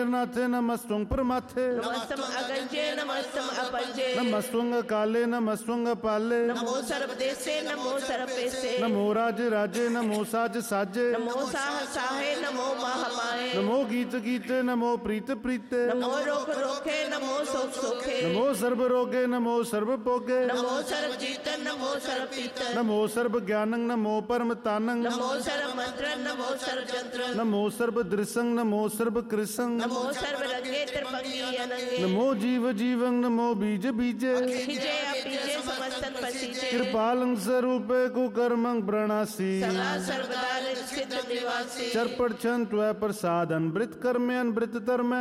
नाथे नमस्तुंग प्रमाथे नमस्तम अगंजे नमस्तम अपंजे नमस्तुंग काले नमस्तुंग पाले नमो सर्वदेशे नमो सर्वपेशे नमो राज राजे नमो साज साजे नमो साह साहे नमो महामाये नमो गीत गीते नमो प्रीत प्रीते नमो रोग रोखे नमो सोख सोखे नमो सर्व रोगे नमो सर्व भोगे नमो सर्व जीतन नमो सर्व पीतन नमो सर्व ज्ञानं नमो परम तानं नमो सर्व मंत्र नमो सर्व जंत्र नमो सर्व दृसंग नमो सर्व कृसंग नमो सर्व रंगे त्रिपंगी अनंगे नमो जीव जीवं नमो बीज बीजे खिजे अपीजे समस्तन पसीजे कृपालं स्वरूपे कुकर्मं प्रणासी सदा सर्वदा सिद्ध निवासी चरपट छन त्वै प्रसादन वृत कर्मे अनवृत तरमै